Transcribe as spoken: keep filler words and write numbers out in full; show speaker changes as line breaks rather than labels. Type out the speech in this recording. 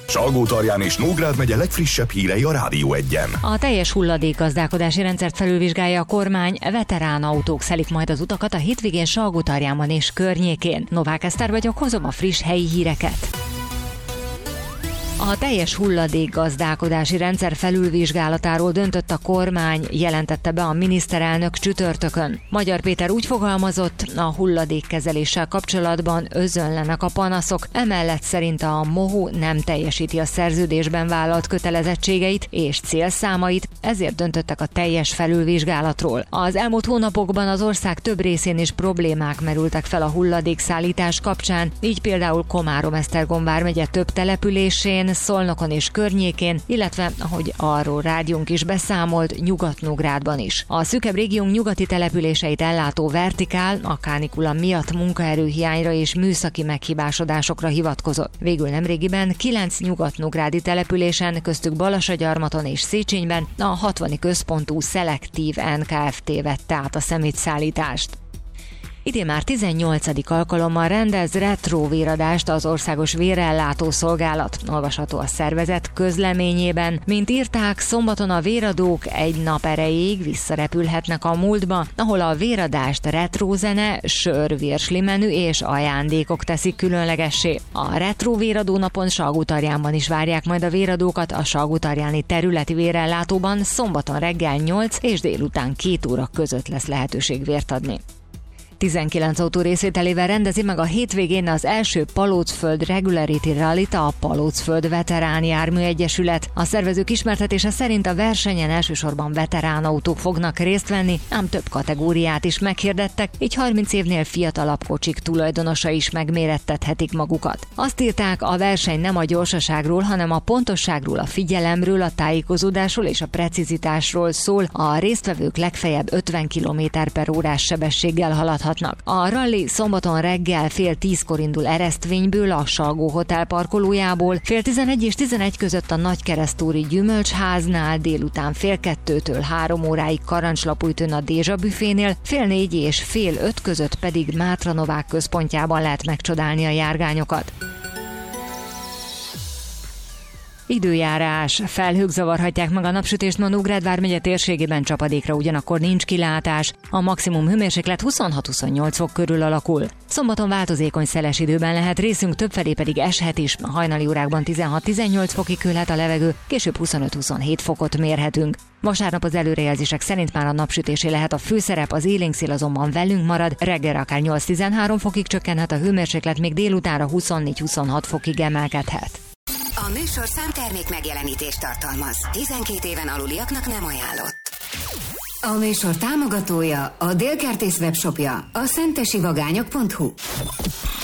Salgótarján és Nógrád megye legfrissebb hírei a Rádió Egyen.
A teljes hulladékgazdálkodási rendszert felülvizsgálja a kormány, veterán autók szelik majd az utakat a hétvégén Salgótarjánban és környékén. Novák Eszter vagyok, hozom a friss helyi híreket. A teljes hulladékgazdálkodási rendszer felülvizsgálatáról döntött a kormány, jelentette be a miniszterelnök csütörtökön. Magyar Péter úgy fogalmazott, a hulladékkezeléssel kapcsolatban özönlenek a panaszok, emellett szerint a MOHU nem teljesíti a szerződésben vállalt kötelezettségeit és célszámait, ezért döntöttek a teljes felülvizsgálatról. Az elmúlt hónapokban az ország több részén is problémák merültek fel a hulladékszállítás kapcsán, így például Komárom-Esztergom vármegye több településén, Szolnokon és környékén, illetve, ahogy arról rádiónk is beszámolt, Nyugat-Nógrádban is. A szűkebb régiónk nyugati településeit ellátó Vertikál a kánikula miatt munkaerőhiányra és műszaki meghibásodásokra hivatkozott. Végül nemrégiben kilenc nyugat-nógrádi településen, köztük Balasagyarmaton és Széchenyben a hatvani központú Szelektív en ká ef té vette át a szemétszállítást. Idén már tizennyolcadik alkalommal rendez retro véradást az Országos Vérellátó Szolgálat. Olvasható a szervezet közleményében. Mint írták, szombaton a véradók egy nap erejéig visszarepülhetnek a múltba, ahol a véradást retrózene, sör, virsli menü és ajándékok teszik különlegessé. A retro véradó napon Salgótarjánban is várják majd a véradókat, a salgótarjáni területi vérellátóban szombaton reggel nyolc és délután két óra között lesz lehetőség vért adni. tizenkilenc autó részvételével rendezi meg a hétvégén az első Palócföld Regularity Rallyt a Palócföld Veterán Jármű Egyesület. A szervezők ismertetése szerint a versenyen elsősorban veterán autók fognak részt venni, ám több kategóriát is meghirdettek, így harminc évnél fiatalabb kocsik tulajdonosa is megmérettethetik magukat. Azt írták, a verseny nem a gyorsaságról, hanem a pontosságról, a figyelemről, a tájékozódásról és a precizitásról szól, a résztvevők legfeljebb ötven kilométer per órás sebességgel haladhatnak. A rally szombaton reggel fél tízkor indul Eresztvényből, a Salgó Hotel parkolójából, fél tizenegy és tizenegy között a Nagykeresztúri Gyümölcsháznál, délután fél kettőtől három óráig Karancslapújtőn a Dézsa büfénél, fél négy és fél öt között pedig Mátra Novák központjában lehet megcsodálni a járgányokat. Időjárás. Felhők zavarhatják meg a napsütést ma Nógrád vármegye térségében, csapadékra ugyanakkor nincs kilátás. A maximum hőmérséklet huszonhat-huszonnyolc fok körül alakul. Szombaton változékony szeles időben lehet részünk, többfelé pedig eshet is. A hajnali órákban tizenhat-tizennyolc fokig küldhet a levegő, később huszonöt-huszonhét fokot mérhetünk. Vasárnap az előrejelzések szerint már a napsütésé lehet a főszerep, az élénkszél azonban velünk marad, reggelre akár nyolc-tizenhárom fokig csökkenhet a hőmérséklet, még délutánra huszonnégy-huszonhat fokig emelkedhet.
A műsor számtermék megjelenítést tartalmaz. tizenkét éven aluliaknak nem ajánlott. A műsor támogatója, a Délkertész webshopja, a szentesivagányok pont hu.